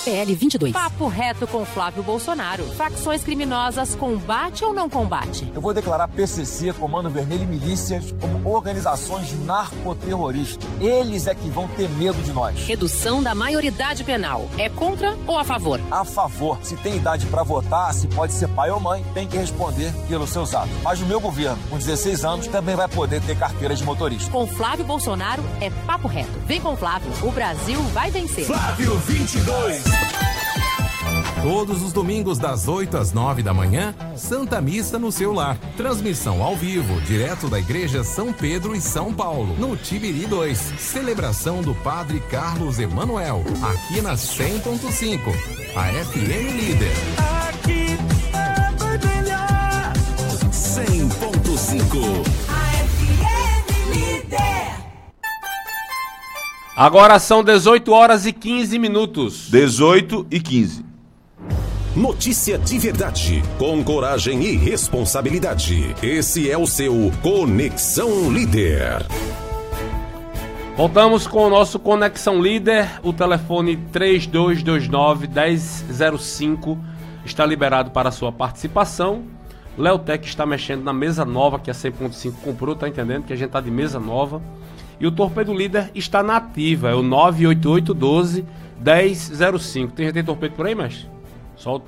CPL 22. Papo reto com Flávio Bolsonaro. Facções criminosas combate ou não combate? Eu vou declarar PCC, Comando Vermelho e milícias como organizações narcoterroristas. Eles é que vão ter medo de nós. Redução da maioridade penal. É contra ou a favor? A favor. Se tem idade para votar, se pode ser pai ou mãe, tem que responder pelos seus atos. Mas o meu governo, com 16 anos, também vai poder ter carteira de motorista. Com Flávio Bolsonaro é papo reto. Vem com Flávio, o Brasil vai vencer. Flávio 22. Todos os domingos das 8 às 9 da manhã, Santa Missa no seu lar. Transmissão ao vivo, direto da Igreja São Pedro e São Paulo, no Tibiri 2. Celebração do Padre Carlos Emanuel, aqui na 100.5, a FM Líder. Aqui é melhor. 100.5. Agora são 18 horas e 15 minutos. 18 e 15. Notícia de verdade, com coragem e responsabilidade. Esse é o seu Conexão Líder. Voltamos com o nosso Conexão Líder. O telefone 3229-1005 está liberado para a sua participação. Leotec está mexendo na mesa nova que a 100.5 comprou, tá entendendo? Que a gente tá de mesa nova. E o Torpedo Líder está na ativa, é o 988-12-1005. Já tem torpedo por aí, mestre? Solte.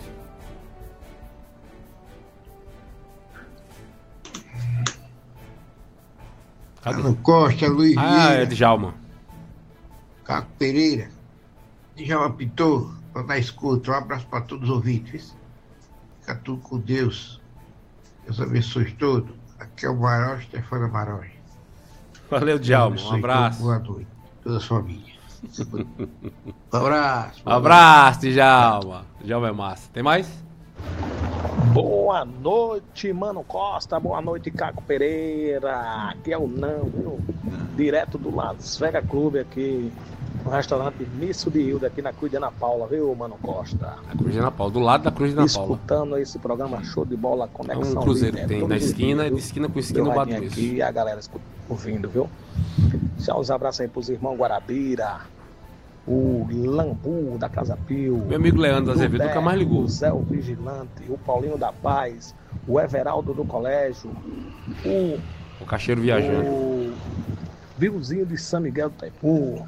Cadê? Carlos Costa, Luiz Vieira. É Djalma. Caco Pereira. Djalma Pitou, para dar escuta. Um abraço para todos os ouvintes. Fica tudo com Deus. Deus abençoe todos. Aqui é o Maró, Stefano Maró. Valeu, Djalma. Um abraço. Boa noite. Toda a família. Um abraço. Um abraço, Djalma. Djalma é massa. Tem mais? Boa noite, Mano Costa. Boa noite, Caco Pereira. Aqui é o Não, viu? Direto do Las Vegas Clube aqui. No restaurante Misso de Hilda, aqui na Cruz de Ana Paula, viu, Mano Costa? Na Cruz de Ana Paula, do lado da Cruz de Ana Paula. Escutando esse programa show de bola, Conexão. É um cruzeiro que tem na esquina, dias, de esquina com esquina o Bado aqui e a galera ouvindo, viu? Deixa uns abraços aí pros irmãos Guarabira, o Lambu da Casa Pio, meu amigo Leandro Azevedo nunca mais ligou. O Zé o Vigilante, o Paulinho da Paz, o Everaldo do Colégio, o Cacheiro Viajante, o Vilzinho de São Miguel do Taipu.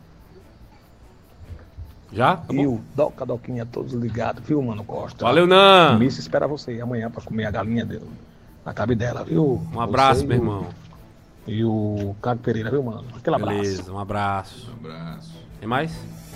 Já? E o Doquinha, todos ligados, viu, Mano Costa? Valeu, Nan! Missa espera você amanhã pra comer a galinha dele, na cabe dela, viu? Um abraço, meu irmão. E o Caco Pereira, viu, mano? Aquele abraço. Beleza, um abraço. Tem mais?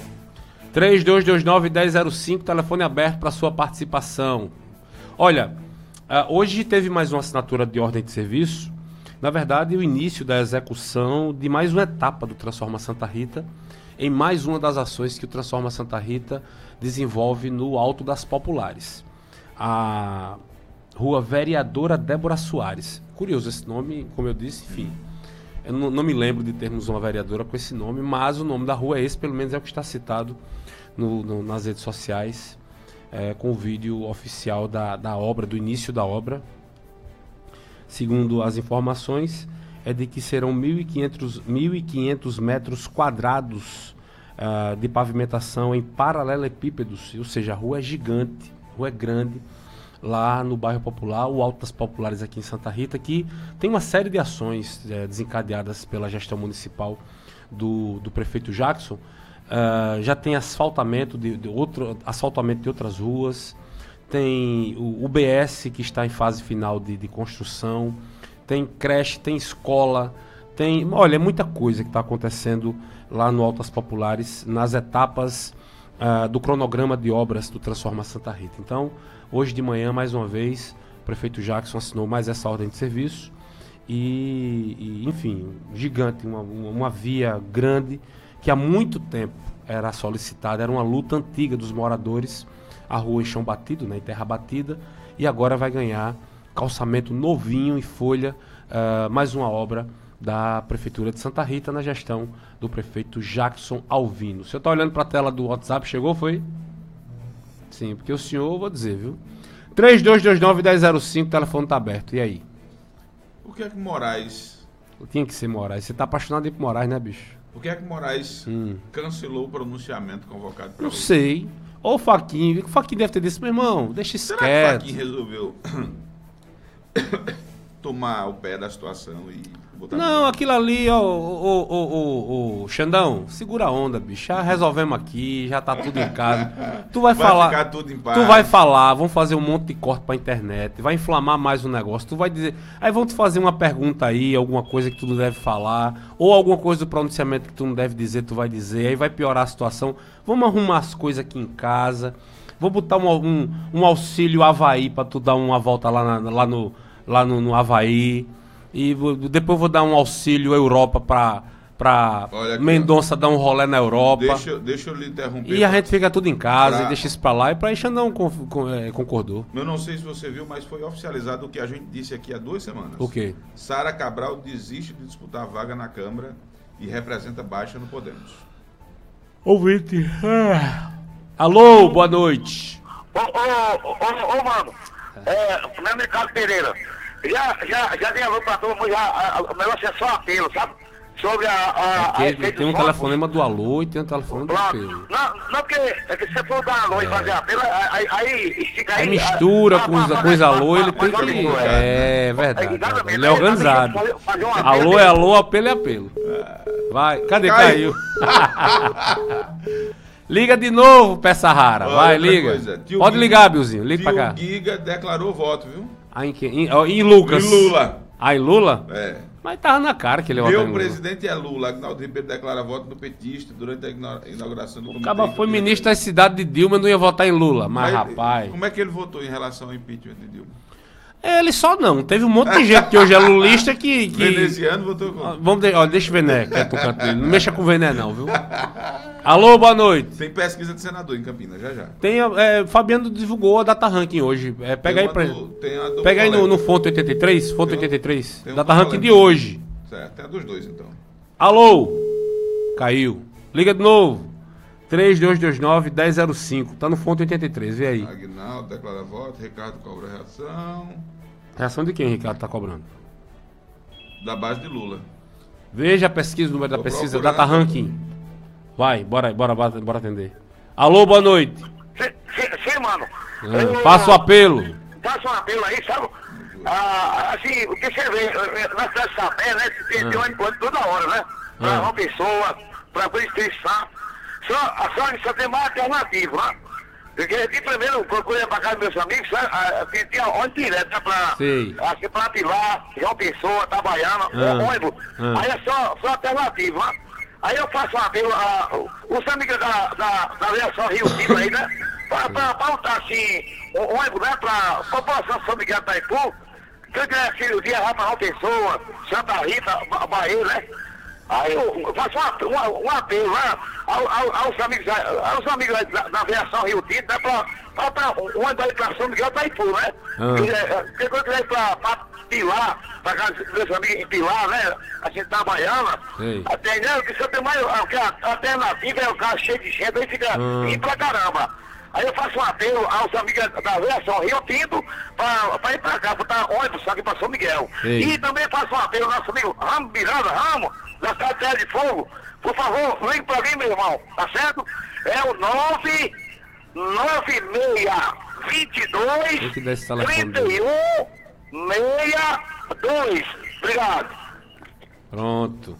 3229-1005, telefone aberto para sua participação. Olha, hoje teve mais uma assinatura de ordem de serviço. Na verdade, o início da execução de mais uma etapa do Transforma Santa Rita, em mais uma das ações que o Transforma Santa Rita desenvolve no Alto das Populares. A Rua Vereadora Débora Soares. Curioso esse nome, como eu disse, enfim. Eu não me lembro de termos uma vereadora com esse nome, mas o nome da rua é esse, pelo menos é o que está citado nas redes sociais, com o vídeo oficial da obra, do início da obra. Segundo as informações, é de que serão 1.500 metros quadrados de pavimentação em paralelepípedos, ou seja, a rua é gigante, a rua é grande, lá no bairro Popular, o Alto das Populares aqui em Santa Rita, que tem uma série de ações desencadeadas pela gestão municipal do prefeito Jackson. Já tem asfaltamento de outras ruas, tem o UBS que está em fase final de construção, tem creche, tem escola, olha, é muita coisa que está acontecendo lá no Alto das Populares, nas etapas do cronograma de obras do Transforma Santa Rita. Então, hoje de manhã, mais uma vez, o prefeito Jackson assinou mais essa ordem de serviço e enfim, gigante, uma via grande que há muito tempo era solicitada, era uma luta antiga dos moradores, a rua em chão batido, em terra batida, e agora vai ganhar calçamento novinho e folha, mais uma obra da Prefeitura de Santa Rita na gestão do prefeito Jackson Alvino. O senhor está olhando para a tela do WhatsApp, chegou, foi? Sim, porque o senhor, vou dizer, viu? 3229-1005, o telefone está aberto, e aí? Por que é que Moraes... Tinha que ser Moraes, você está apaixonado por Moraes, né, bicho? Por que é que Moraes cancelou o pronunciamento convocado para Não sei. Ou o Fachin deve ter dito, meu irmão, deixa isso Será quieto. que o Fachin resolveu tomar o pé da situação e botar... Não, aquilo ali, ó, o Xandão, segura a onda, bicho. Já resolvemos aqui, já tá tudo em casa. Tu vai falar. Ficar tudo em paz. Tu vai falar, vão fazer um monte de corte pra internet, vai inflamar mais o negócio. Tu vai dizer. Aí vão te fazer uma pergunta aí, alguma coisa que tu não deve falar, ou alguma coisa do pronunciamento que tu não deve dizer, tu vai dizer, aí vai piorar a situação. Vamos arrumar as coisas aqui em casa. Vou botar um auxílio Havaí pra tu dar uma volta lá no Havaí. E depois vou dar um auxílio Europa pra Mendonça dar um rolê na Europa. Deixa eu lhe interromper. E a gente fica tudo em casa e deixa isso pra lá. E pra Xandão concordou. Eu não sei se você viu, mas foi oficializado o que a gente disse aqui há 2 semanas. O quê? Sara Cabral desiste de disputar a vaga na Câmara e representa baixa no Podemos. Ouvinte. Alô, boa noite. Ô, mano, meu nome é Carlos Pereira. Já dei alô pra todo mundo, o negócio é só apelo, sabe? Sobre tem um telefonema do alô e tem um telefonema do apelo. Não, porque se for dar alô e fazer apelo, aí estica aí. Aí mistura com os alô, ele tem que... É verdade. Ele é organizado. Alô é alô, apelo é apelo. Vai, cadê? Caiu. Liga de novo, peça rara. Vai, liga. Pode ligar, Bilzinho. Liga pra cá. O Giga declarou voto, viu? Em Lucas. Em Lula. Em Lula? É. Mas tava na cara que ele votou em Lula. Meu presidente é Lula. Agnaldo Ribeiro declara voto no petista durante a inauguração do comitê. O cara foi ministro da cidade de Dilma e não ia votar em Lula. Mas rapaz... Como é que ele votou em relação ao impeachment de Dilma? Ele só não. Teve um monte de gente que hoje é lulista que... Veneziano votou com... Deixa o Vené quieto no canto dele. Não mexa com o Vené não, viu? Alô, boa noite. Tem pesquisa de senador em Campinas, já. Fabiano divulgou a data ranking hoje. Pega aí pra... Pega aí no Fonte 83. Fonte 83. Data ranking de hoje. Certo, tem a dos dois então. Alô. Caiu. Liga de novo. 3229-1005. Tá no Fonte 83, vê aí. Agnaldo declara voto, Ricardo cobra reação. Reação de quem, Ricardo, tá cobrando? Da base de Lula. Veja a pesquisa, o número da pesquisa, data ranking. Vai, bora atender. Alô, boa noite. Sim, mano. Faça o apelo. Faça um apelo aí, sabe? Assim, o que você vê na cidade de Sapé, né? Tem um encontro toda hora, né? Pra uma pessoa, pra inscrição. Só tem mais alternativa, né? Porque aqui primeiro procurei pra casa dos meus amigos, tinha ônibus direto, né? Pra Pilar, João Pessoa, Itabaiana, ônibus. Aí é só alternativa, né? Aí eu faço um apelo os amigos da aviação Rio Tinto aí, né? Pra botar assim, um ônibus, né? Pra população São Miguel do Itaipu, quem quer cirurgia vai pra João Pessoa, Santa Rita, Bahia, né? Aí eu faço um apelo lá aos amigos da aviação Rio Tinto, né? Pra um ônibus aí pra São Miguel do Itaipu, né? Porque quando quiser ir pra Pilar, pra casa dos meus amigos em Pilar, né? A gente tá baiana. Entendeu? Que se eu tenho mais alternativa, é o carro cheio de gente, aí fica indo pra caramba. Aí eu faço um apelo aos amigos da aviação Rio Tinto pra ir pra cá, botar ônibus aqui pra São Miguel. E também faço um apelo ao nosso amigo Ramos Miranda, da cidade de Terra de Fogo. Por favor, vem pra mim, meu irmão, tá certo? É o 99622 3162. Obrigado. Pronto.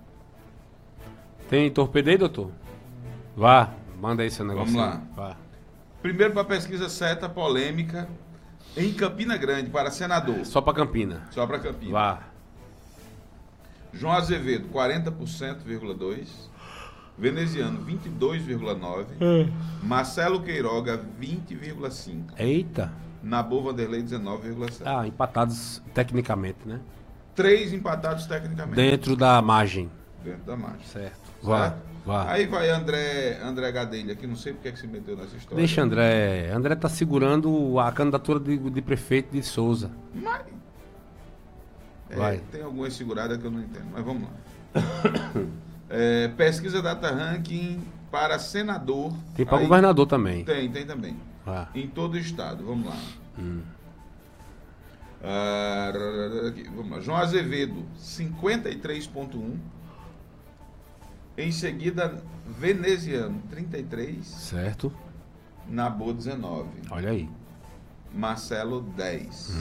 Tem torpedo aí, doutor? Vá, manda aí seu negócio. Vamos lá. Vá. Primeiro para pesquisa seta polêmica em Campina Grande para senador. Só para Campina. Só para Campina. Vá. João Azevedo, 40,2%. Veneziano, 22,9%. Marcelo Queiroga, 20,5%. Eita. Nabor Vanderlei, 19,7%. Empatados tecnicamente, né? 3 empatados tecnicamente. Dentro da margem. Dentro da margem. Certo. Vá. Aí vai André Gadelha, que não sei porque que se meteu nessa história. Deixa André. André tá segurando a candidatura de prefeito de Souza. Mas... tem algumas seguradas que eu não entendo, mas vamos lá. Pesquisa Data Ranking para senador. Tem para governador também. Tem também. Em todo o estado, vamos lá. Vamos lá. João Azevedo, 53,1%. Em seguida, Veneziano, 33. Certo. Nabô, 19. Olha aí. Marcelo, 10.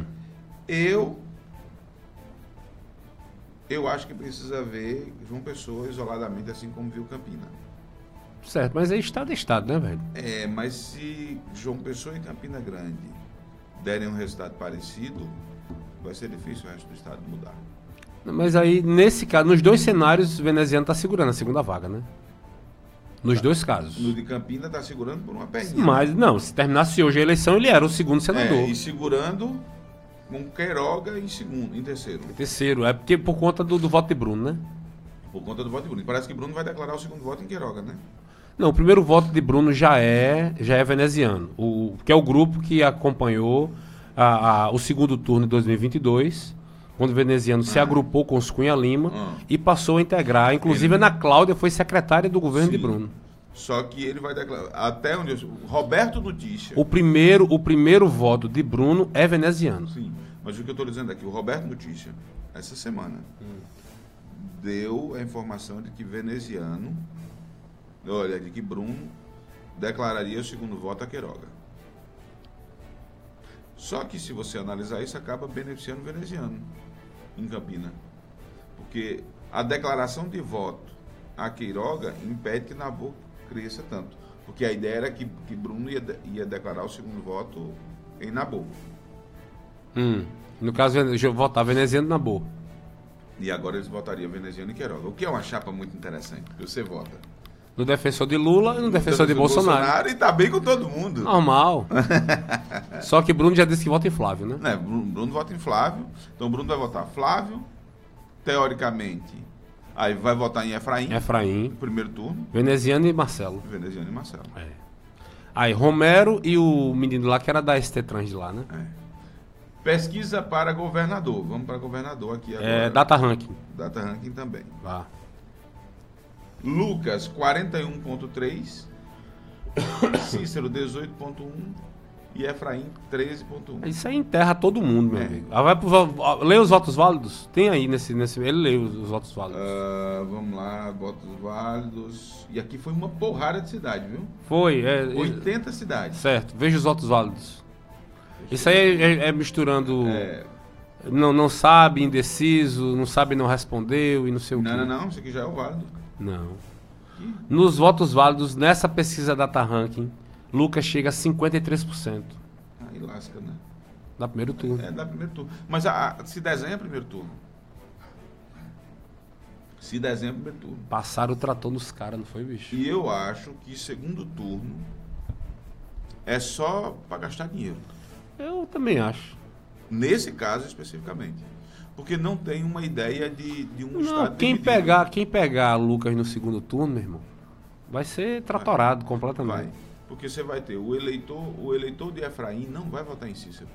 Eu acho que precisa ver João Pessoa isoladamente, assim como viu Campina. Certo, mas aí estado é estado, né, velho? Mas se João Pessoa e Campina Grande derem um resultado parecido, vai ser difícil o resto do estado mudar. Mas aí, nesse caso, nos dois cenários, o Veneziano está segurando a segunda vaga, né? Nos dois casos. No de Campina está segurando por uma perninha. Mas, não, se terminasse hoje a eleição, ele era o segundo senador. E segurando com Queiroga em terceiro. Em terceiro, é porque por conta do voto de Bruno, né? Por conta do voto de Bruno. Parece que Bruno vai declarar o segundo voto em Queiroga, né? Não, o primeiro voto de Bruno já é veneziano, que é o grupo que acompanhou o segundo turno de 2022, quando o veneziano se agrupou com os Cunha Lima e passou a integrar. Inclusive, Ana Cláudia foi secretária do governo de Bruno. Só que ele vai declarar. Até onde Roberto Notícia. O primeiro voto de Bruno é veneziano. Sim, mas o que eu estou dizendo aqui, o Roberto Notícia, essa semana, deu a informação de que veneziano. Olha, de que Bruno declararia o segundo voto a Queiroga. Só que se você analisar isso, acaba beneficiando o veneziano em Campina. Porque a declaração de voto a Queiroga impede que Nabô cresça tanto. Porque a ideia era que Bruno ia declarar o segundo voto em Nabô. No caso, votar veneziano Nabô. E agora eles votariam veneziano e Queiroga. O que é uma chapa muito interessante, que você vota. No defensor de Lula e no defensor de Bolsonaro. E tá bem com todo mundo. Normal. Só que Bruno já disse que vota em Flávio, né? Bruno vota em Flávio. Então Bruno vai votar Flávio. Teoricamente, aí vai votar em Efraim. No primeiro turno. Veneziano e Marcelo. Aí Romero e o menino lá que era da ST Trans de lá, né? Pesquisa para governador. Vamos para governador aqui agora. Data ranking. Data ranking também. Vá. Lucas, 41,3. Cícero, 18,1. E Efraim, 13,1. Isso aí enterra todo mundo, meu amigo. Lê os votos válidos? Tem aí nesse. Ele lê os votos válidos. Vamos lá, votos válidos. E aqui foi uma porrada de cidade, viu? Foi. 80 cidades. Certo, veja os votos válidos. Isso aí é misturando. Não sabe, indeciso, não sabe, não respondeu e não sei o quê. Não, isso aqui já é o válido. Não. Nos votos válidos, nessa pesquisa Data Ranking, Lucas chega a 53%. Aí lasca, né? Da primeiro turno. Da primeiro turno. Mas se desenha primeiro turno. Passaram o trator nos caras, não foi, bicho? E eu acho que segundo turno é só para gastar dinheiro. Eu também acho. Nesse caso especificamente. Porque não tem uma ideia de um estado dividido. Quem pegar Lucas no segundo turno, meu irmão, vai ser tratorado completamente. Vai. Porque você vai ter o eleitor de Efraim não vai votar em Cícero.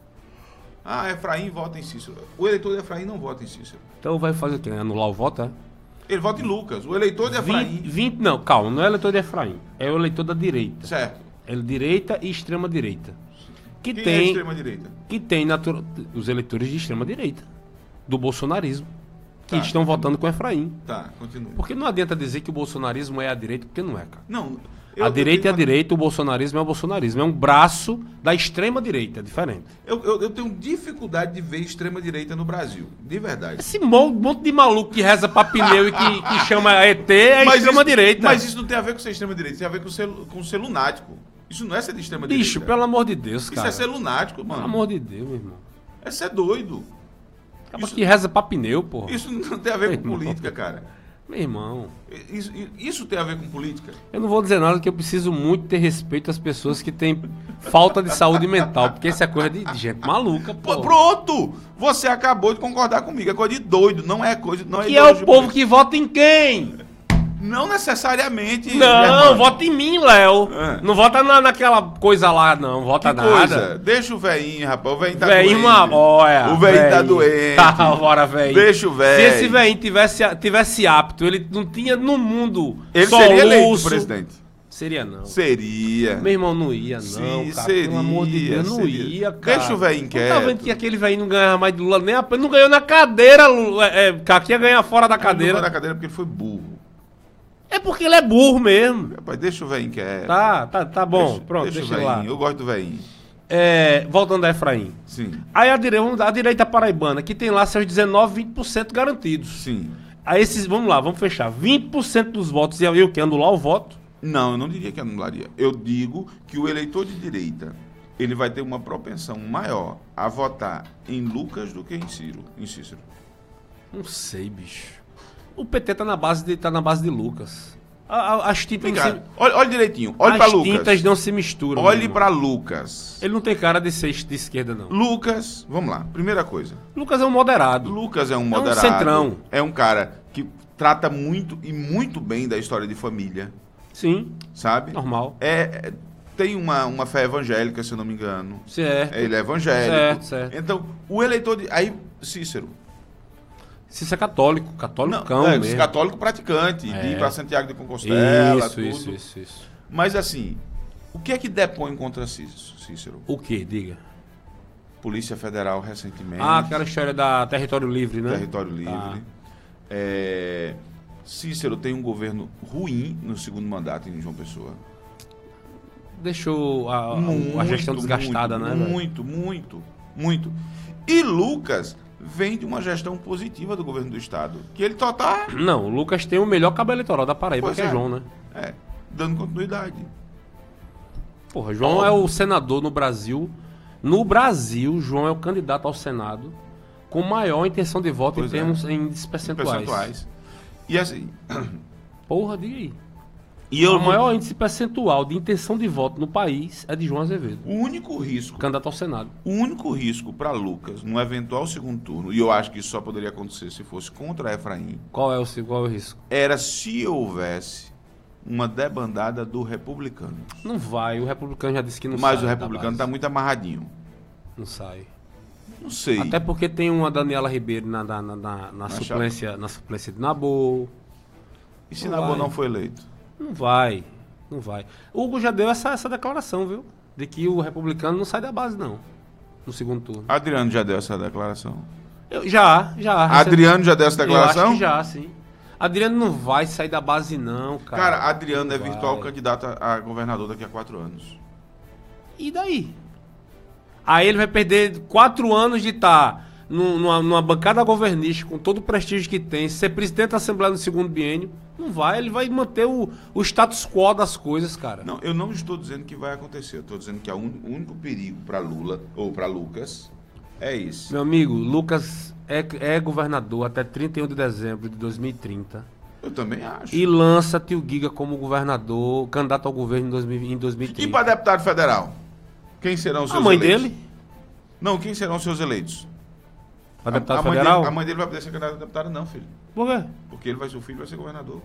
Efraim vota em Cícero. O eleitor de Efraim não vota em Cícero. Então vai fazer o quê? Anular o voto, é? Ele vota em Lucas. O eleitor de Efraim... Não, calma, não é o eleitor de Efraim. É o eleitor da direita. Certo. É direita e extrema direita. Quem é extrema direita? Que tem os eleitores de extrema direita. Do bolsonarismo. Que estão votando com Efraim. Tá, continua. Porque não adianta dizer que o bolsonarismo é a direita, porque não é, cara. Não. A direita é a direita, o bolsonarismo é o bolsonarismo. É um braço da extrema direita, é diferente. Eu tenho dificuldade de ver extrema direita no Brasil. De verdade. Esse monte de maluco que reza pra pneu e que chama ET é extrema direita. Mas isso não tem a ver com ser extrema direita, tem a ver com ser lunático. Isso não é ser de extrema direita. Bicho, pelo amor de Deus, cara. Isso é ser lunático, mano. Pelo amor de Deus, meu irmão. É ser doido. Acaba que reza pra pneu, porra. Isso não tem a ver com política, cara. Meu irmão. Isso tem a ver com política? Eu não vou dizer nada, que eu preciso muito ter respeito às pessoas que têm falta de saúde mental. Porque isso é coisa de gente maluca, pô. Pronto! Você acabou de concordar comigo. É coisa de doido, não é coisa... Não é que é o povo que vota em quem? Não necessariamente. Não, vota em mim, Léo. Não vota naquela coisa lá, não. Vota que nada. Coisa? Deixa o velhinho, rapaz. O velhinho tá doente. Olha, o velhinho tá doente. Bora, velhinho. Deixa o velho. Se esse velhinho tivesse apto, ele não tinha no mundo ele só seria eleito presidente. Seria não. Seria. Meu irmão, não ia, não, cara. Seria, pelo amor de Deus, não ia, cara. Deixa o velhinho quieto. Tá vendo que aquele velhinho não ganhava mais de Lula, nem não ganhou na cadeira, Lula. Ia ganhar fora da cadeira. Não ganhou na cadeira porque ele foi burro. É porque ele é burro mesmo. Rapaz, deixa o velhinho quieto. Tá bom. Pronto, deixa o ele lá. velhinho. Eu gosto do velhinho. Voltando a Efraim. Sim. Aí a direita paraibana, que tem lá seus 19, 20% garantidos. Sim. Aí vamos lá, vamos fechar. 20% dos votos, e eu que anular o voto? Não, eu não diria que anularia. Eu digo que o eleitor de direita, ele vai ter uma propensão maior a votar em Lucas do que em Cícero. Não sei, bicho. O PT tá na base de Lucas. As tintas não se... olha direitinho, olhe para Lucas. As tintas não se misturam. Olhe para Lucas. Ele não tem cara de ser de esquerda, não. Lucas, vamos lá, primeira coisa. Lucas é um moderado. Lucas é um moderado. É um centrão. É um cara que trata muito e muito bem da história de família. Sim. Sabe? Normal. Tem uma fé evangélica, se eu não me engano. Certo. Ele é evangélico. Certo. Então, o eleitor de... Aí, Cícero é católico. Católico mesmo. Católico praticante. De ir para Santiago de Compostela, tudo. Isso. Mas, assim, o que é que depõe contra Cícero? O que? Diga. Polícia Federal, recentemente. Aquela história da Território Livre, né? Território Livre. Cícero tem um governo ruim no segundo mandato em João Pessoa. Deixou a gestão desgastada, né? Muito. E Lucas vem de uma gestão positiva do governo do estado. Que ele tá... Não, o Lucas tem o melhor cabo eleitoral da Paraíba, que é João, né? Dando continuidade. Porra, João é o senador no Brasil. No Brasil, João é o candidato ao Senado com maior intenção de voto em termos em percentuais. E assim... Porra, diga aí. E o maior índice percentual de intenção de voto no país é de João Azevedo. O único risco... Candidato ao Senado. O único risco para Lucas, no eventual segundo turno, e eu acho que isso só poderia acontecer se fosse contra Efraim... Qual é o risco? Era se houvesse uma debandada do Republicano. Não vai, o Republicano já disse que não sai. Mas o Republicano está muito amarradinho. Não sai. Não sei. Até porque tem uma Daniela Ribeiro na suplência de Nabor. E se Nabor não foi eleito? Não vai. O Hugo já deu essa declaração, viu? De que o Republicano não sai da base, não. No segundo turno. Adriano já deu essa declaração? Já. Adriano já deu essa declaração? Eu acho que já, sim. Adriano não vai sair da base, não, cara. Cara, Adriano é virtual candidato a governador daqui a 4 anos. E daí? Aí ele vai perder 4 anos de estar numa bancada governista, com todo o prestígio que tem, ser presidente da Assembleia no segundo biênio. Não vai, ele vai manter o status quo das coisas, cara. Não, eu não estou dizendo que vai acontecer. Eu estou dizendo que o único perigo para Lula, ou para Lucas, é isso. Meu amigo, Lucas é governador até 31 de dezembro de 2030. Eu também acho. E lança Tio Giga como governador, candidato ao governo em 2030. E para deputado federal? Quem serão os seus eleitos? A mãe eleitos? dele? Não, quem serão os seus eleitos? Para deputado federal? A mãe dele vai poder ser candidata a deputada, não, filho. Por quê? Porque o filho vai ser governador.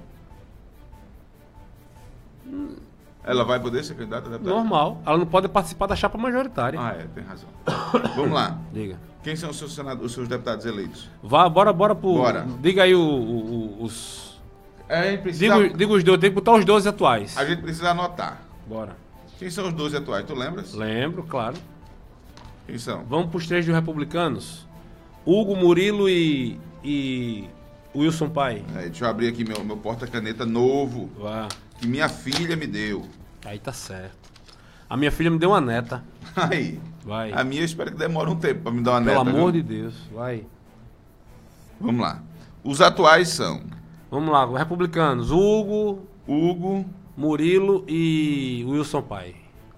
Ela vai poder ser candidata a deputada? Normal. Ela não pode participar da chapa majoritária. Tem razão. Vamos lá. Diga. Quem são os seus deputados eleitos? Bora pro... Bora. Diga aí os... A gente precisa... Diga os 12, tem que botar os 12 atuais. A gente precisa anotar. Bora. Quem são os 12 atuais? Tu lembras? Lembro, claro. Quem são? Vamos pros 3 dos republicanos. Hugo, Murilo e Wilson Pai. Deixa eu abrir aqui meu porta-caneta novo. Vá. Que minha filha me deu. Aí tá certo. A minha filha me deu uma neta. Aí. Vai. A minha eu espero que demore um tempo pra me dar uma neta. Pelo amor de Deus. Vai. Vamos lá. Os atuais são... Vamos lá. Republicanos. Hugo, Murilo e Wilson Pai.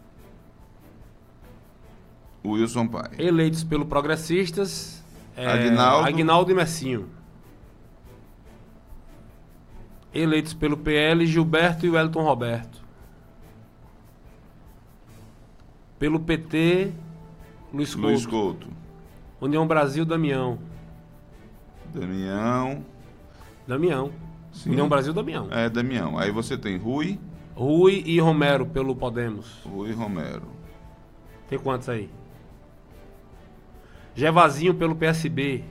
Wilson Pai. Eleitos pelo Progressistas... Aguinaldo e Messinho. Eleitos pelo PL, Gilberto e Wellington Roberto. Pelo PT, Luiz Couto. União Brasil, Damião. Sim. União Brasil, Damião. Damião. Aí você tem Rui e Romero pelo Podemos. Rui e Romero. Tem quantos aí? Gevazinho pelo PSB.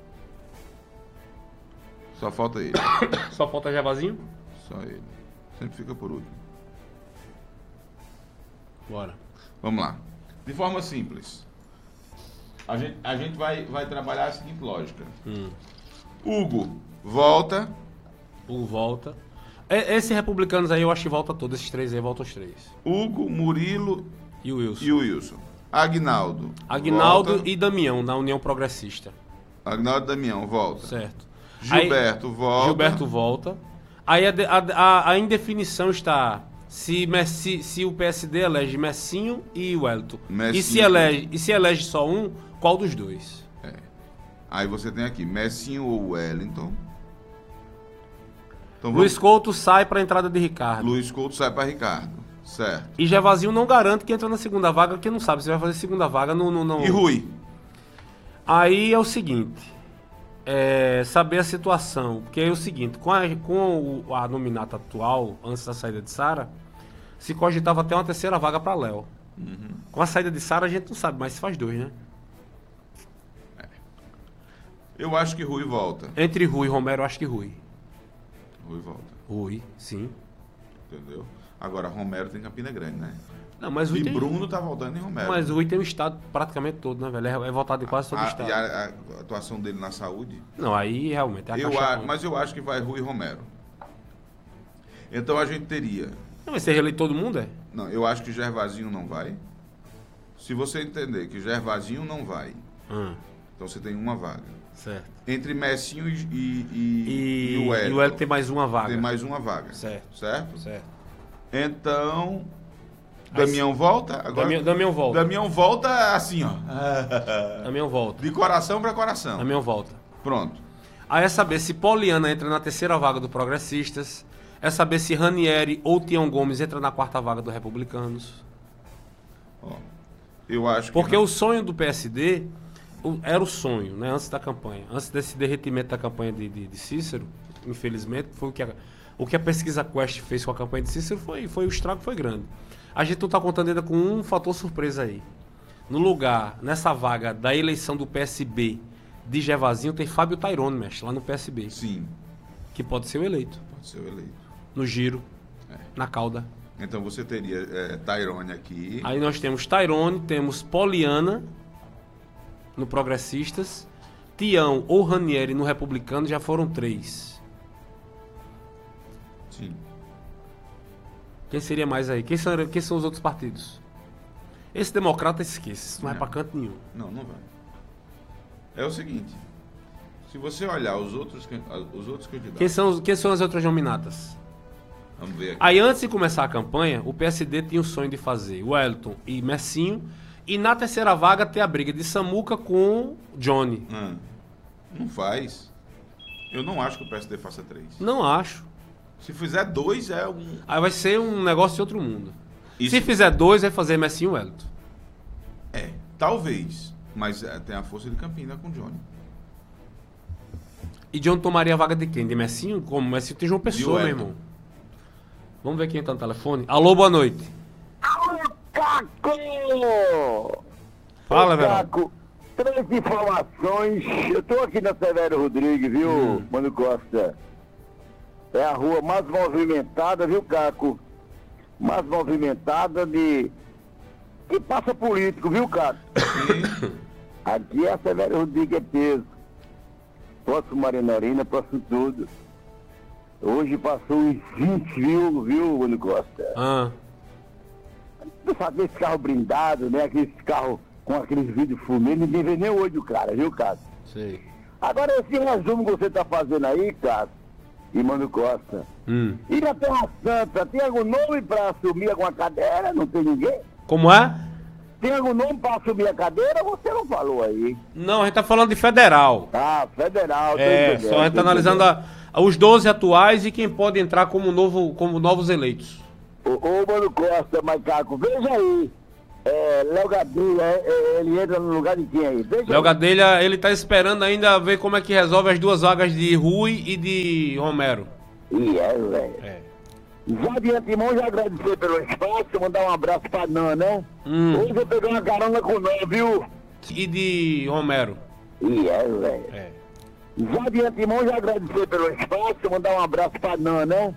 Só falta ele. Só falta Gevazinho? Só ele. Sempre fica por último. Bora. Vamos lá. De forma simples. A gente vai trabalhar a seguinte lógica. Hugo volta. Esses republicanos aí eu acho que volta todos, esses 3 aí voltam os 3. Hugo, Murilo e o Wilson. E o Wilson. Aguinaldo volta. E Damião, da União Progressista. Aguinaldo e Damião, volta. Certo. Gilberto aí, volta. Gilberto volta. Aí a indefinição está se o PSD elege Messinho e Wellington. E se elege só um, qual dos dois? Aí você tem aqui Messinho ou Wellington. Então, Luiz Couto sai para a entrada de Ricardo. Luiz Couto sai para Ricardo, certo. E Gervasinho não garante que entra na segunda vaga, porque não sabe se vai fazer segunda vaga no... E Rui? Aí é o seguinte, saber a situação, porque é o seguinte, com a nominata atual, antes da saída de Sara, se cogitava até uma terceira vaga para Léo. Uhum. Com a saída de Sara a gente não sabe, mas se faz 2, né? Eu acho que Rui volta. Entre Rui e Romero, eu acho que Rui. Rui volta. Rui, sim. Entendeu? Agora, Romero tem Campina Grande, né? Não, mas Rui Bruno tá voltando em Romero. Mas o Rui tem o estado praticamente todo, né, velho? É votado em quase todo o estado. E a atuação dele na saúde? Não, aí realmente é mas eu acho que vai Rui e Romero. Então a gente teria... Não vai ser reeleito todo mundo, é? Não, eu acho que Gervasinho não vai. Se você entender que Gervasinho não vai, então você tem uma vaga. Certo. Entre Messinho e o Wellington. E o Wellington tem mais uma vaga. Tem mais uma vaga. Certo. Certo? Então, Damião volta? Agora, Damião volta. Damião volta assim, ó. Damião volta. De coração para coração. Damião volta. Pronto. Aí é saber se Poliana entra na terceira vaga do Progressistas. É saber se Ranieri ou Tião Gomes entra na quarta vaga do Republicanos. Ó, eu acho que... Porque o sonho do PSD... Era o sonho, né? Antes da campanha. Antes desse derretimento da campanha de Cícero, infelizmente, foi o que a pesquisa Quest fez com a campanha de Cícero, o estrago foi grande. A gente não está contando ainda com um fator surpresa aí. No lugar, nessa vaga da eleição do PSB de Gervasinho, tem Fábio Tairone, mestre, lá no PSB. Sim. Que pode ser o eleito. Pode ser o eleito. No giro, na cauda. Então você teria Tairone aqui. Aí nós temos Tairone, temos Poliana no Progressistas, Tião ou Ranieri no Republicano, já foram 3. Sim. Quem seria mais aí? Quem são os outros partidos? Esse democrata esquece, isso não vai pra canto nenhum. Não vai. É o seguinte, se você olhar os outros candidatos... Quem são as outras nominatas? Vamos ver aqui. Aí antes de começar a campanha, o PSD tinha o sonho de fazer Wellington e Messinho, e na terceira vaga ter a briga de Samuca com Johnny. Não faz. Eu não acho que o PSD faça 3. Não acho. Se fizer 2 é um... Aí vai ser um negócio de outro mundo. Se fizer 2 vai fazer Messinho e Wellington. Talvez. Mas tem a força de Campina com Johnny. E Johnny tomaria a vaga de quem? De Messinho? Como? Messinho tem João Pessoa, meu irmão. Vamos ver quem tá no telefone. Alô, boa noite. Caco! Fala, velho. Caco, 3 informações. Eu tô aqui na Severo Rodrigues, viu, Mano Costa? É a rua mais movimentada, viu, Caco? Mais movimentada que passa político, viu, Caco? Aqui é a Severo Rodrigues, é peso. Próximo Marinarina, próximo tudo. Hoje passou uns 20, viu, Mano Costa? Tu sabe esse carro blindado, né? Aqueles carros com aqueles vidros fumê, ninguém vê nem o olho do cara, viu, Cássio? Sei. Agora, esse resumo que você tá fazendo aí, Cássio e Mano Costa, e na Terra Santa, tem algum nome pra assumir alguma cadeira? Não tem ninguém? Como é? Tem algum nome pra assumir a cadeira? Você não falou aí. Não, a gente tá falando de federal. Federal. Só a gente tá analisando os 12 atuais e quem pode entrar como novos eleitos. Ô, Mano Costa, Macaco, veja aí. Léo Gadelha, ele entra no lugar de quem aí? Léo Gadelha, ele tá esperando ainda ver como é que resolve as 2 vagas de Rui e de Romero. Velho. Já de antemão, já agradecer pelo espaço, mandar um abraço pra Nan, né? Hoje eu peguei uma carona com o Nan, viu? E de Romero. velho. Já de antemão, já agradecer pelo espaço, mandar um abraço pra Nan, né?